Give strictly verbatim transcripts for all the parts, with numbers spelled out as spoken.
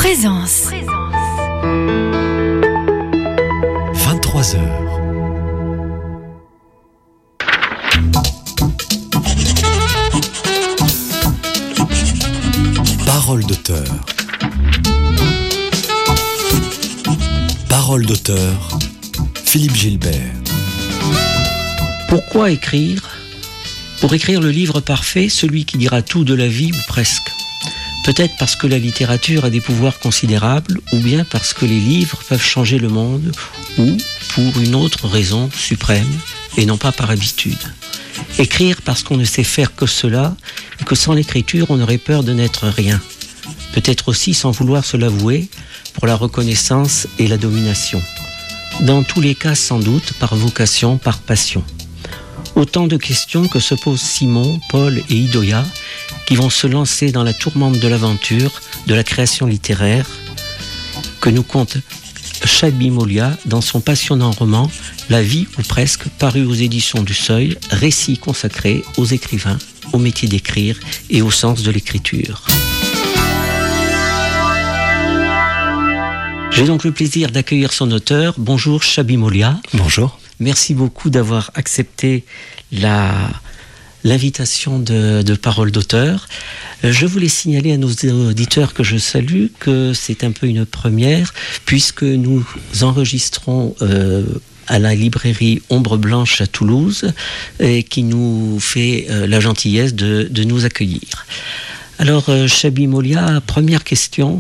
Présence. vingt-trois heures. Parole d'auteur. Parole d'auteur. Philippe Gilbert. Pourquoi écrire ? Pour écrire le livre parfait, celui qui dira tout de la vie ou presque. Peut-être parce que la littérature a des pouvoirs considérables, ou bien parce que les livres peuvent changer le monde, ou pour une autre raison suprême, et non pas par habitude. Écrire parce qu'on ne sait faire que cela, et que sans l'écriture, on aurait peur de n'être rien. Peut-être aussi, sans vouloir se l'avouer, pour la reconnaissance et la domination. Dans tous les cas, sans doute, par vocation, par passion. Autant de questions que se posent Simon, Paul et Idoia, qui vont se lancer dans la tourmente de l'aventure, de la création littéraire, que nous conte Chabi Molia dans son passionnant roman « La vie ou presque » paru aux éditions du Seuil, récit consacré aux écrivains, au métier d'écrire et au sens de l'écriture. J'ai donc le plaisir d'accueillir son auteur. Bonjour Chabi Molia. Bonjour. Merci beaucoup d'avoir accepté la, l'invitation de, de Parole d'auteur. Je voulais signaler à nos auditeurs que je salue que c'est un peu une première, puisque nous enregistrons euh, à la librairie Ombre Blanche à Toulouse, et qui nous fait euh, la gentillesse de, de nous accueillir. Alors, euh, Chabi Molia, première question.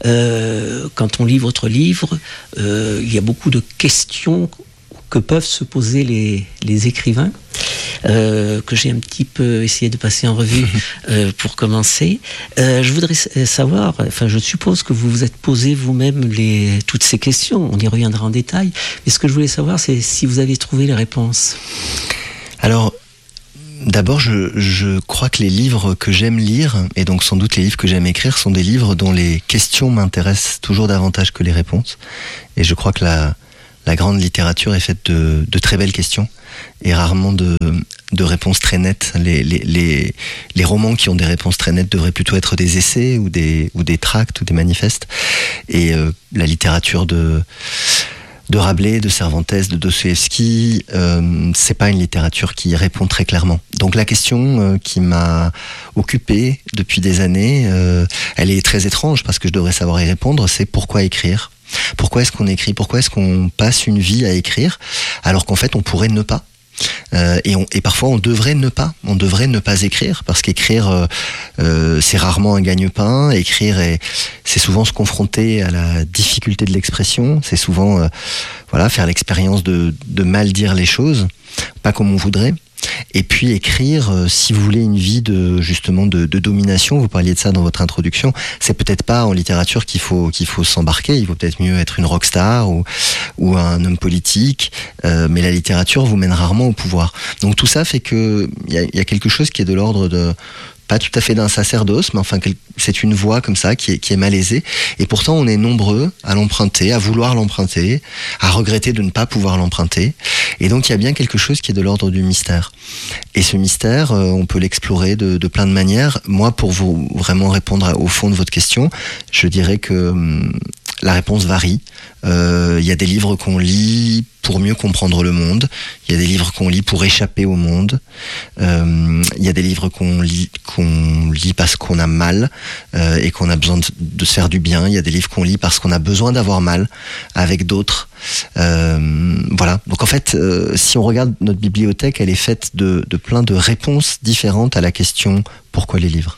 Euh, quand on lit votre livre, euh, il y a beaucoup de questions que peuvent se poser les, les écrivains, euh, que j'ai un petit peu essayé de passer en revue euh, pour commencer. Euh, je voudrais savoir, enfin je suppose que vous vous êtes posé vous-même les, toutes ces questions, on y reviendra en détail, mais ce que je voulais savoir, c'est si vous avez trouvé les réponses. Alors, d'abord, je, je crois que les livres que j'aime lire, et donc sans doute les livres que j'aime écrire, sont des livres dont les questions m'intéressent toujours davantage que les réponses, et je crois que la La grande littérature est faite de, de très belles questions et rarement de, de réponses très nettes. Les, les, les, les romans qui ont des réponses très nettes devraient plutôt être des essais ou des, ou des tracts ou des manifestes. Et euh, la littérature de, de Rabelais, de Cervantes, de Dostoïevski, euh, c'est pas une littérature qui répond très clairement. Donc la question euh, qui m'a occupé depuis des années, euh, elle est très étrange parce que je devrais savoir y répondre, c'est pourquoi écrire ? Pourquoi est-ce qu'on écrit ? Pourquoi est-ce qu'on passe une vie à écrire alors qu'en fait on pourrait ne pas ? Euh, et, on, et parfois on devrait ne pas, on devrait ne pas écrire parce qu'écrire euh, euh, c'est rarement un gagne-pain. Écrire est, c'est souvent se confronter à la difficulté de l'expression, c'est souvent euh, voilà faire l'expérience de, de mal dire les choses, pas comme on voudrait. Et puis écrire, euh, si vous voulez une vie de justement de, de domination, vous parliez de ça dans votre introduction, c'est peut-être pas en littérature qu'il faut qu'il faut s'embarquer. Il vaut peut-être mieux être une rockstar ou ou un homme politique, euh, mais la littérature vous mène rarement au pouvoir. Donc tout ça fait que il y a, y a quelque chose qui est de l'ordre de pas tout à fait d'un sacerdoce, mais enfin c'est une voie comme ça qui est, qui est malaisée. Et pourtant on est nombreux à l'emprunter, à vouloir l'emprunter, à regretter de ne pas pouvoir l'emprunter. Et donc il y a bien quelque chose qui est de l'ordre du mystère. Et ce mystère, euh, on peut l'explorer de, de plein de manières. Moi, pour vous vraiment répondre au fond de votre question, je dirais que hum, la réponse varie. Euh, il y a des livres qu'on lit pour mieux comprendre le monde. Il y a des livres qu'on lit pour échapper au monde. Euh, il y a des livres qu'on lit, qu'on lit parce qu'on a mal euh, et qu'on a besoin de, de se faire du bien. Il y a des livres qu'on lit parce qu'on a besoin d'avoir mal avec d'autres. Euh, voilà. Donc en fait, euh, si on regarde notre bibliothèque, elle est faite de, de plein de réponses différentes à la question « Pourquoi les livres ?»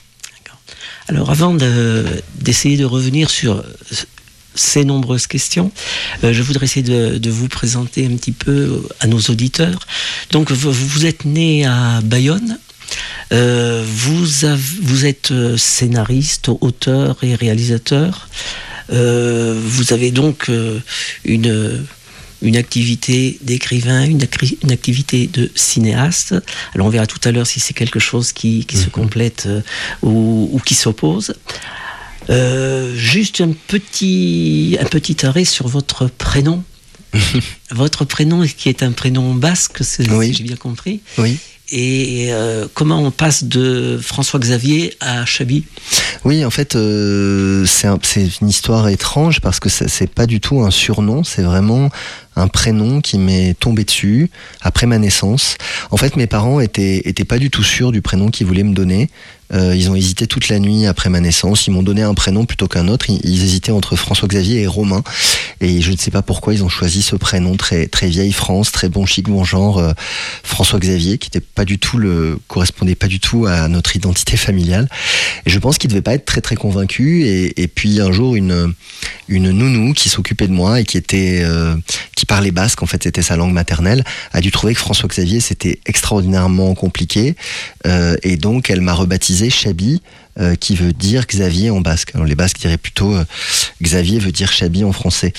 Alors avant de, d'essayer de revenir sur ces nombreuses questions, euh, je voudrais essayer de, de vous présenter un petit peu à nos auditeurs. Donc vous, vous êtes né à Bayonne, euh, vous, avez, vous êtes scénariste, auteur et réalisateur. Euh, vous avez donc euh, une, une activité d'écrivain, une, une activité de cinéaste. Alors on verra tout à l'heure si c'est quelque chose qui, qui mmh. se complète euh, ou, ou qui s'oppose. Euh, juste un petit, un petit arrêt sur votre prénom. Votre prénom qui est un prénom basque, c'est, oui. si j'ai bien compris. Oui. et euh, comment on passe de François-Xavier à Chaby? Oui, en fait, euh, c'est, un, c'est une histoire étrange parce que ça, c'est pas du tout un surnom, c'est vraiment un prénom qui m'est tombé dessus après ma naissance. En fait, mes parents étaient, étaient pas du tout sûrs du prénom qu'ils voulaient me donner. Euh, ils ont hésité toute la nuit après ma naissance. Ils m'ont donné un prénom plutôt qu'un autre. Ils, ils hésitaient entre François-Xavier et Romain. Et je ne sais pas pourquoi ils ont choisi ce prénom très, très vieille France, très bon chic, bon genre, euh, François-Xavier, qui était pas du tout le, correspondait pas du tout à notre identité familiale. Et je pense qu'ils devaient pas être très très convaincus. Et, et puis un jour, une, une nounou qui s'occupait de moi et qui était, euh, qui parlait basque, en fait c'était sa langue maternelle, a dû trouver que François-Xavier c'était extraordinairement compliqué. Euh, et donc elle m'a rebaptisé Chaby, euh, qui veut dire Xavier en basque. Alors les basques diraient plutôt euh, Xavier veut dire Chaby en français.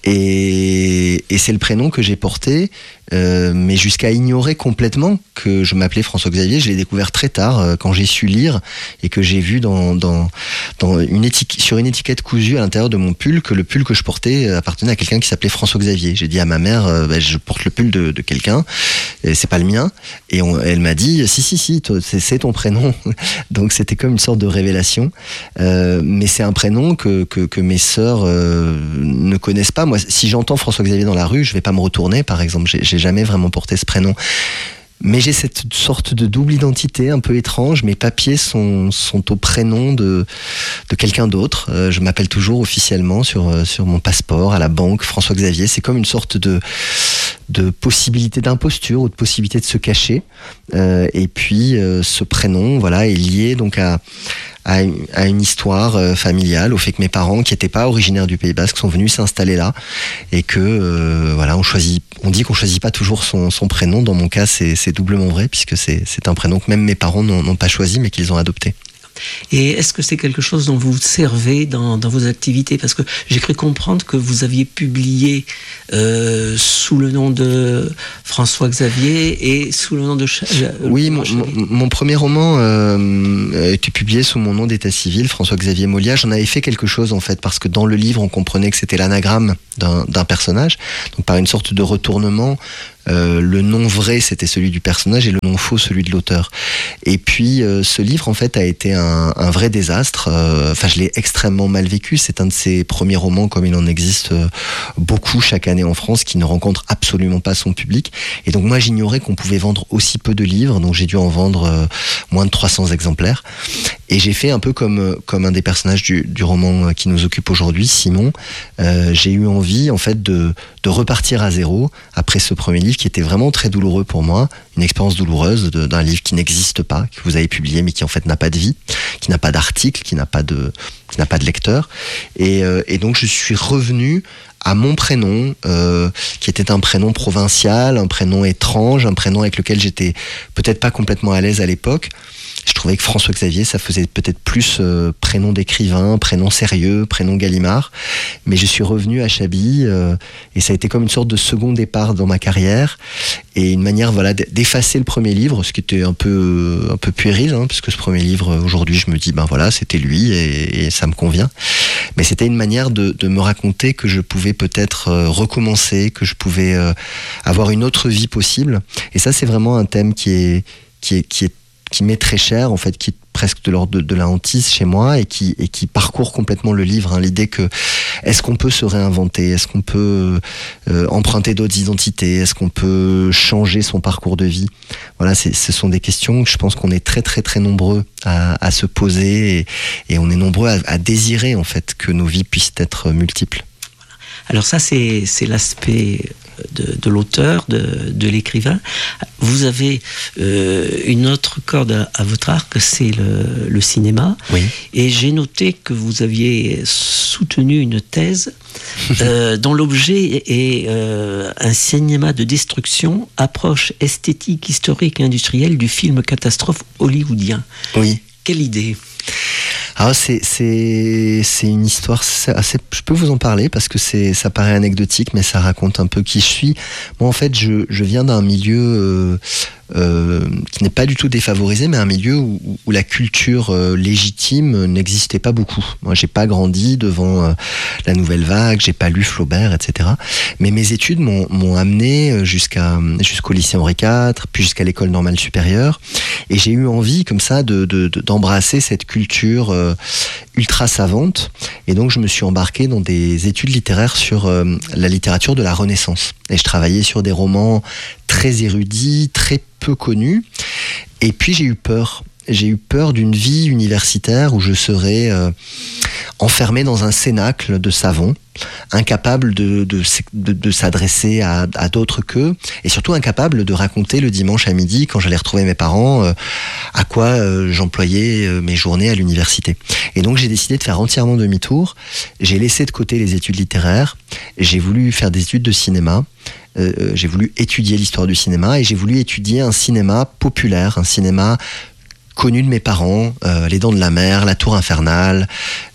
Et, et c'est le prénom que j'ai porté, euh, mais jusqu'à ignorer complètement que je m'appelais François-Xavier. Je l'ai découvert très tard, euh, quand j'ai su lire et que j'ai vu dans, dans, dans une étiquette, sur une étiquette cousue à l'intérieur de mon pull que le pull que je portais appartenait à quelqu'un qui s'appelait François-Xavier. J'ai dit à ma mère, euh, bah, je porte le pull de, de quelqu'un, et c'est pas le mien. Et on, elle m'a dit, si, si, si, toi, c'est, c'est ton prénom. Donc c'était comme une sorte de révélation. Euh, mais c'est un prénom que, que, que mes sœurs euh, ne connaissent pas. Moi, si j'entends François-Xavier dans la rue, je vais pas me retourner, par exemple. J'ai, j'ai jamais vraiment porté ce prénom. Mais j'ai cette sorte de double identité un peu étrange. Mes papiers sont, sont au prénom de, de quelqu'un d'autre. Euh, je m'appelle toujours officiellement sur, sur mon passeport, à la banque, François-Xavier. C'est comme une sorte de, de possibilité d'imposture ou de possibilité de se cacher. Euh, et puis, euh, ce prénom, voilà, est lié donc à, à, une, à une histoire euh, familiale, au fait que mes parents, qui n'étaient pas originaires du Pays Basque, sont venus s'installer là. Et que, euh, voilà, on choisit, on dit qu'on choisit pas toujours son, son prénom. Dans mon cas, c'est, c'est doublement vrai, puisque c'est, c'est un prénom que même mes parents n'ont, n'ont pas choisi, mais qu'ils ont adopté. Et est-ce que c'est quelque chose dont vous vous servez dans, dans vos activités? Parce que j'ai cru comprendre que vous aviez publié euh, sous le nom de François-Xavier et sous le nom de... Ch- oui, mon, mon, mon premier roman euh, a été publié sous mon nom d'état civil, François-Xavier Molia. J'en avais fait quelque chose en fait, parce que dans le livre, on comprenait que c'était l'anagramme d'un, d'un personnage. Donc par une sorte de retournement, Euh, le nom vrai c'était celui du personnage et le nom faux celui de l'auteur. Et puis euh, ce livre en fait a été un, un vrai désastre. Enfin, euh, je l'ai extrêmement mal vécu. C'est un de ces premiers romans, comme il en existe euh, beaucoup chaque année en France, qui ne rencontre absolument pas son public. Et donc moi j'ignorais qu'on pouvait vendre aussi peu de livres, donc j'ai dû en vendre euh, moins de trois cents exemplaires. Et j'ai fait un peu comme, comme un des personnages du, du roman qui nous occupe aujourd'hui, Simon. Euh, j'ai eu envie en fait de, de repartir à zéro après ce premier livre qui était vraiment très douloureux pour moi, une expérience douloureuse de, d'un livre qui n'existe pas, que vous avez publié mais qui en fait n'a pas de vie, qui n'a pas d'article, qui n'a pas de, qui n'a pas de lecteur. Et, euh, et donc je suis revenu à mon prénom, euh, qui était un prénom provincial, un prénom étrange, un prénom avec lequel j'étais peut-être pas complètement à l'aise à l'époque. Je trouvais que François-Xavier, ça faisait peut-être plus euh, prénom d'écrivain, prénom sérieux, prénom Gallimard. Mais je suis revenu à Chaby euh, et ça a été comme une sorte de second départ dans ma carrière et une manière, voilà, d'effacer le premier livre, ce qui était un peu un peu puéril, hein, puisque ce premier livre, aujourd'hui, je me dis, ben voilà, c'était lui et, et ça me convient. Mais c'était une manière de, de me raconter que je pouvais peut-être euh, recommencer, que je pouvais euh, avoir une autre vie possible. Et ça, c'est vraiment un thème qui est qui est qui est qui m'est très cher, en fait, qui est presque de l'ordre de, de la hantise chez moi et qui, et qui parcourt complètement le livre. Hein, l'idée que, est-ce qu'on peut se réinventer? Est-ce qu'on peut euh, emprunter d'autres identités? Est-ce qu'on peut changer son parcours de vie? Voilà, c'est, ce sont des questions que je pense qu'on est très, très, très nombreux à, à se poser et, et on est nombreux à, à désirer, en fait, que nos vies puissent être multiples. Alors ça, c'est, c'est l'aspect de, de l'auteur, de, de l'écrivain. Vous avez euh, une autre corde à, à votre arc, c'est le, le cinéma. Oui. Et j'ai noté que vous aviez soutenu une thèse euh, dont l'objet est euh, un cinéma de destruction, approche esthétique, historique et industrielle du film catastrophe hollywoodien. Oui. Quelle idée? Alors c'est c'est c'est une histoire assez, je peux vous en parler parce que c'est ça paraît anecdotique mais ça raconte un peu qui je suis. Moi en fait je je viens d'un milieu euh, euh, qui n'est pas du tout défavorisé, mais un milieu où, où la culture euh, légitime n'existait pas beaucoup. Moi, j'ai pas grandi devant euh, la Nouvelle Vague, j'ai pas lu Flaubert, et cetera. Mais mes études m'ont, m'ont amené jusqu'à jusqu'au lycée Henri quatre, puis jusqu'à l'école normale supérieure, et j'ai eu envie comme ça de, de, de d'embrasser cette culture euh, ultra savante. Et donc, je me suis embarqué dans des études littéraires sur euh, la littérature de la Renaissance. Et je travaillais sur des romans très érudits, très peu connus. Et puis, j'ai eu peur. J'ai eu peur d'une vie universitaire où je serais euh, enfermé dans un cénacle de savants, incapable de, de, de, de s'adresser à, à d'autres qu'eux, et surtout incapable de raconter le dimanche à midi, quand j'allais retrouver mes parents, euh, à quoi euh, j'employais euh, mes journées à l'université. Et donc j'ai décidé de faire entièrement demi-tour. J'ai laissé de côté les études littéraires, j'ai voulu faire des études de cinéma. Euh, j'ai voulu étudier l'histoire du cinéma, et j'ai voulu étudier un cinéma populaire, un cinéma connu de mes parents, euh, Les Dents de la Mer, La Tour Infernale,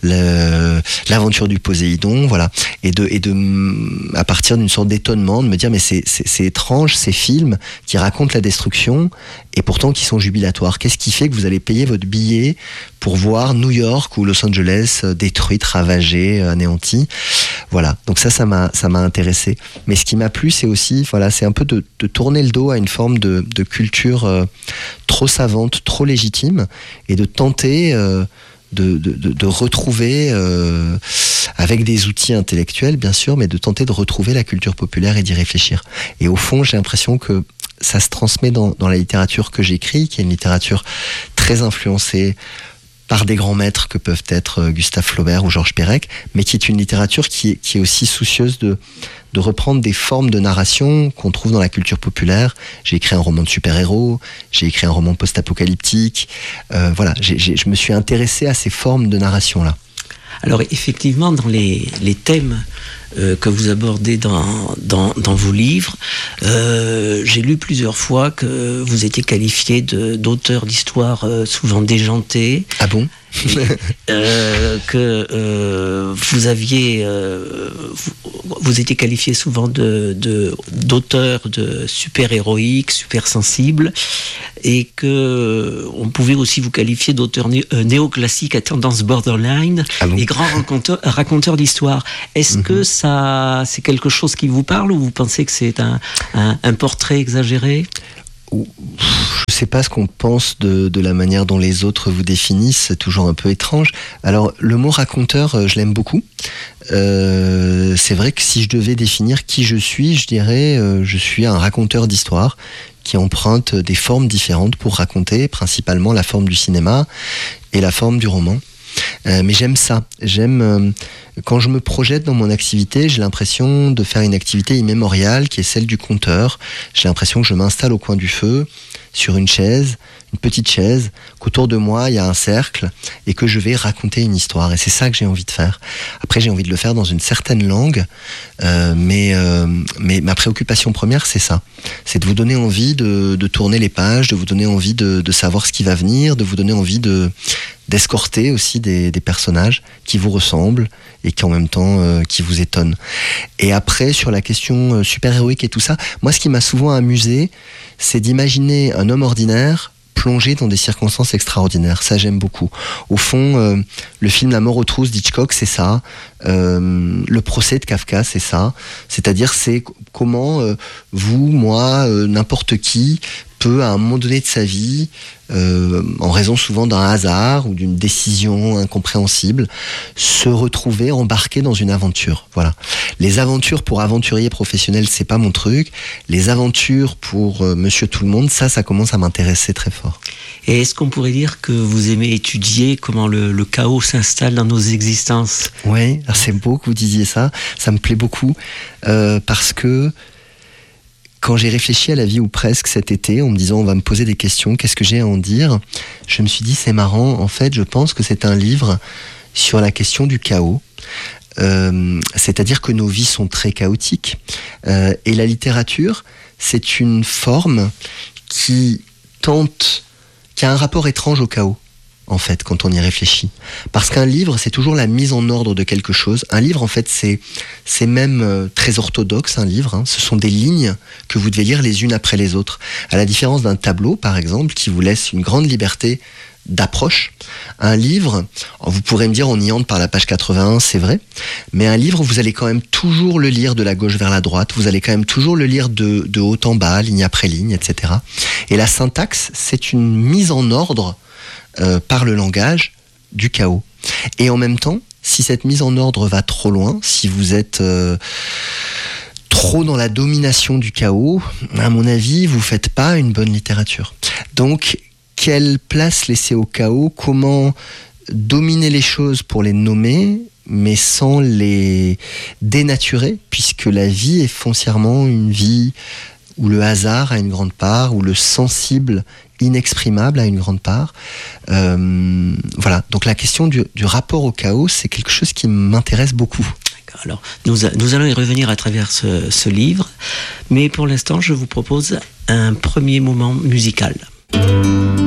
le, L'Aventure du Poséidon, voilà, et de, et de, à partir d'une sorte d'étonnement, de me dire mais c'est, c'est, c'est étrange ces films qui racontent la destruction et pourtant qui sont jubilatoires. Qu'est-ce qui fait que vous allez payer votre billet pour voir New York ou Los Angeles détruite, ravagée, anéantie? Voilà, donc ça, ça m'a, ça m'a intéressé. Mais ce qui m'a plu, c'est aussi, voilà, c'est un peu de, de tourner le dos à une forme de, de culture euh, trop savante, trop légitime, et de tenter euh, de, de, de, de retrouver, euh, avec des outils intellectuels bien sûr, mais de tenter de retrouver la culture populaire et d'y réfléchir. Et au fond, j'ai l'impression que ça se transmet dans, dans la littérature que j'écris, qui est une littérature très influencée par des grands maîtres que peuvent être Gustave Flaubert ou Georges Perec, mais qui est une littérature qui est, qui est aussi soucieuse de, de reprendre des formes de narration qu'on trouve dans la culture populaire. J'ai écrit un roman de super-héros, j'ai écrit un roman post-apocalyptique, euh, voilà, j'ai, j'ai, je me suis intéressé à ces formes de narration-là. Alors effectivement, dans les, les thèmes euh, que vous abordez dans, dans, dans vos livres, euh, j'ai lu plusieurs fois que vous étiez qualifié de, d'auteur d'histoire euh, souvent déjanté. Ah bon? Et, euh, que euh, vous aviez, euh, vous, vous étiez qualifié souvent de, de d'auteur de super héroïque, super sensible, et que on pouvait aussi vous qualifier d'auteur né, euh, néoclassique à tendance borderline, ah bon? Et grand raconteur, raconteur d'histoire. Est-ce mm-hmm. que ça, c'est quelque chose qui vous parle, ou vous pensez que c'est un, un, un portrait exagéré? Je ne sais pas ce qu'on pense de, de la manière dont les autres vous définissent, c'est toujours un peu étrange. Alors, le mot raconteur, je l'aime beaucoup. Euh, c'est vrai que si je devais définir qui je suis, je dirais euh, je suis un raconteur d'histoire qui emprunte des formes différentes pour raconter, principalement la forme du cinéma et la forme du roman. Euh, mais j'aime ça. J'aime euh, quand je me projette dans mon activité, j'ai l'impression de faire une activité immémoriale qui est celle du conteur. J'ai l'impression que je m'installe au coin du feu, sur une chaise, une petite chaise, qu'autour de moi il y a un cercle et que je vais raconter une histoire. Et c'est ça que j'ai envie de faire. Après, j'ai envie de le faire dans une certaine langue, euh, mais, euh, mais ma préoccupation première, c'est ça. C'est de vous donner envie de, de tourner les pages, de vous donner envie de, de savoir ce qui va venir, de vous donner envie de d'escorter aussi des, des personnages qui vous ressemblent et qui en même temps euh, qui vous étonnent. Et après, sur la question euh, super-héroïque et tout ça, moi ce qui m'a souvent amusé, c'est d'imaginer un homme ordinaire plongé dans des circonstances extraordinaires. Ça, j'aime beaucoup. Au fond, euh, le film La mort aux trousses d'Hitchcock, c'est ça. Euh, le procès de Kafka, c'est ça. C'est-à-dire, c'est comment euh, vous, moi, euh, n'importe qui peut, à un moment donné de sa vie, euh, en raison souvent d'un hasard ou d'une décision incompréhensible, se retrouver embarqué dans une aventure. Voilà. Les aventures pour aventuriers professionnels, c'est pas mon truc. Les aventures pour euh, Monsieur Tout-le-Monde, ça, ça commence à m'intéresser très fort. Et est-ce qu'on pourrait dire que vous aimez étudier comment le, le chaos s'installe dans nos existences? Oui, c'est beau que vous disiez ça. Ça me plaît beaucoup euh, parce que quand j'ai réfléchi à la vie ou presque cet été, en me disant on va me poser des questions, qu'est-ce que j'ai à en dire, je me suis dit c'est marrant, en fait je pense que c'est un livre sur la question du chaos, euh, c'est-à-dire que nos vies sont très chaotiques, euh, et la littérature c'est une forme qui tente, qui a un rapport étrange au chaos. en fait, quand on y réfléchit. Parce qu'un livre, c'est toujours la mise en ordre de quelque chose. Un livre, en fait, c'est, c'est même euh, très orthodoxe, un livre. Hein. Ce sont des lignes que vous devez lire les unes après les autres. À la différence d'un tableau, par exemple, qui vous laisse une grande liberté d'approche. Un livre, vous pourrez me dire, on y entre par la page quatre-vingt-un, c'est vrai, mais un livre, vous allez quand même toujours le lire de la gauche vers la droite, vous allez quand même toujours le lire de, de haut en bas, ligne après ligne, et cetera. Et la syntaxe, c'est une mise en ordre euh, par le langage du chaos. Et en même temps, si cette mise en ordre va trop loin, si vous êtes euh, trop dans la domination du chaos, à mon avis, vous faites pas une bonne littérature. Donc, quelle place laisser au chaos? Comment dominer les choses pour les nommer, mais sans les dénaturer, puisque la vie est foncièrement une vie où le hasard a une grande part, où le sensible, inexprimable a une grande part. Euh, voilà. Donc la question du, du rapport au chaos, c'est quelque chose qui m'intéresse beaucoup. Alors, nous, a, nous allons y revenir à travers ce, ce livre, mais pour l'instant, je vous propose un premier moment musical.